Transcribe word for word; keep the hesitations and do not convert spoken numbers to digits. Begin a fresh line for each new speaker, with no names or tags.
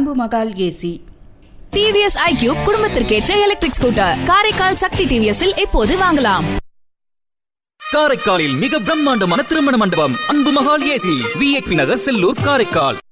அன்பு Mahal AC.
TVS iQube குடும்பத்திற்கேற்ற electric scooter Karaikal சக்தி டிவிஎஸ்ஸில் இப்போது வாங்கலாம்.
காரைக்காலில் மிக பிரம்மாண்டமான திருமண மண்டபம் அன்பு மகால் ஏசி, விஐபி நகர், செல்லூர், காரைக்கால்.